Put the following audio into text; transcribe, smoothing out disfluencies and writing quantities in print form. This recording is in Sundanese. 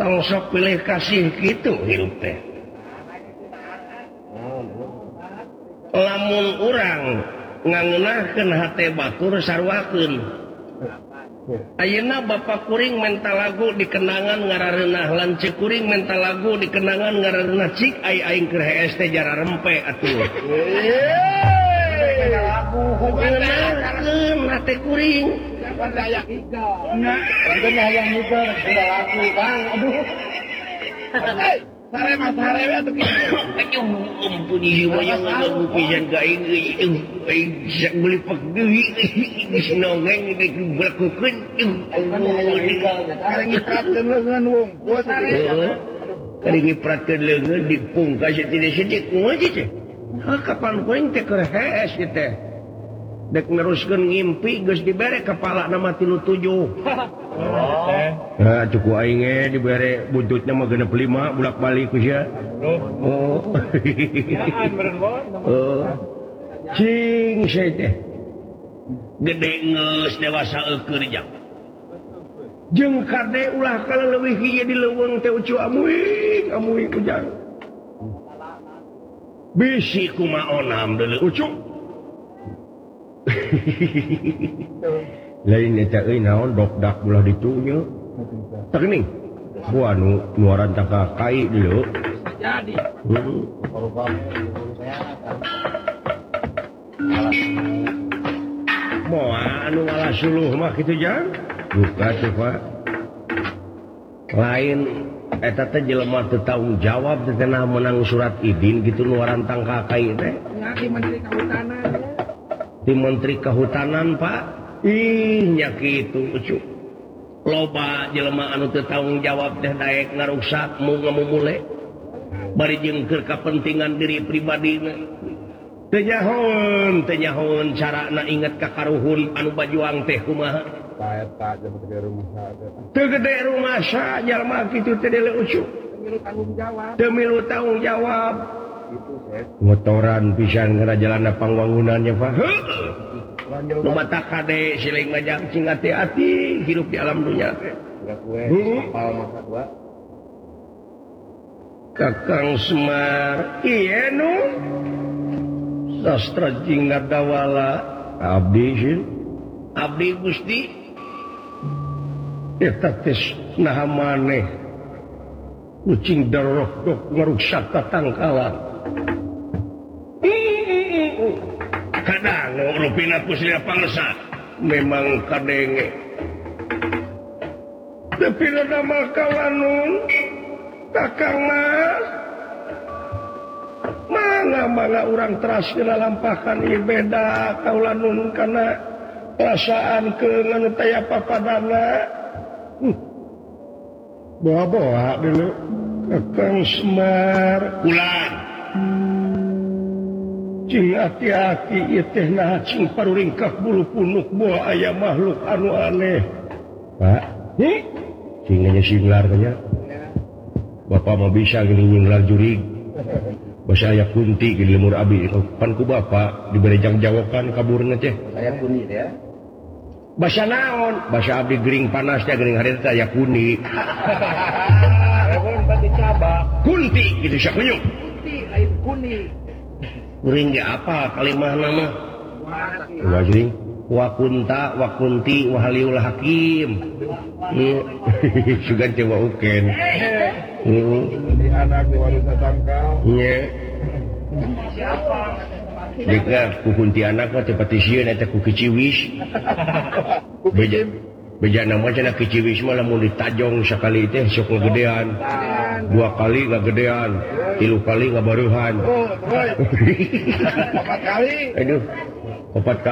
orang sok pilih kasih gitu hirup teh. Lamun urang ngangeunahkeun hate batur sarwakeun. Ayeuna bapak kuring menta lagu dikenangan ngarareunah lanceuk kuring menta lagu dikenangan ngarareunah cik aing keur hees teh jara rempe atuh. Lagu ngeunahkeun hate kuring. Daya iga. Nah, hayang iga sudah lagu Kang. Aduh. Sare mah sare we atuh kitu. Ampun ieu mah yang lagu pisan ka aing bisa beli pegdeui geus nongeng geus belakukeun. Kareng ngipratkeun leungeun wong. Kareng ngipratkeun leungeun dipungkas tidik-tidik kumaha teh? Kapan kuring teh keur hees teh. Dek neruskeun ngimpi geus dibere kepala nama 37. Nah, cukup aing ge dibere buntutna mah 65 bolak-balik ku sia. Oh. Oh. Cing saya teh. Gede geus dewasa eukeur jang. Jeung kade ulah kaleuwih ieu di leuweung teh ucu amuing ku jang. Bisi kumaha onam deuleu ucu. Lain eta euy naon dokdak ulah ditu nya. Tak geuning. Ku anu nuaran tangka kai dulu. Jadi. Moal anu ngalah suluh mah kitu jang. Buka tuh Pak. Lain eta teh jelema teu tanggung jawab teh cenah menang surat idin gitu nuaran tangka kai teh. Di Menteri Kehutanan. Di Menteri Kehutanan Pak. Ih nya kitu ucu. Loba jelema anu teu tanggung jawab teh daek ngaruksak mu ngamumule. Bari jeung keur kapentingan diri pribadina. Teu nyahoeun carana inget ka karuhun anu bajuang teh kumaha. Eta jeung gede rumah saja. Teu gede rumah saja jalma kitu teh deuleu ucu. Teu milu tanggung jawab. Itu set. Ngotoran pisan ngarajalana pangwangunannya Pak. Nu mata kade siling ngajak cing hati-hati hirup di alam dunya teh. Ya kue kapal masa dua. Kakang Semar ieu nu sastra jinggat dawala abdi Gusti eta teh naha maneh kucing darok dok ngaruksak tatangkalan kadang rupina kusila pangsa memang kadenge tapi nama kawanun kakang mas mana orang teras kena lampakan beda kaulanun karena perasaan ke nganu taya papadana bawa dulu kakang Semar ulang cing hati-hati ieu teh nah cing paruringkak bulu punuk bawa aya makhluk anu aneh Pak cing nya singlar nya Bapak mah bisa gini nyinglar jurig basa aya kunti gini lemur abi pan ku bapak diberi jangjawokan kaburna teh Saya kunti ya. basa naon basa abdi gering panas teh gering hari teh aya kuni Pun pati cabak. kunti gitu sia kunyuk Kunti lain kuni. gering ge apa kalimahna mah wa gering wa kunta wa kunti wa haliul hakim sugan teh wa uken Di anak di wanita tangkal. nya Dika ku kuntianak mah teu pati sieun eta ku kiciwis. Beja nama cenah kiciwis mah lamun ditajong sakali teh sok ngagedean. 2 kali ngagedean, 3 kali ngabareuhan. Oh, 4 kali. Aduh, 4 kali.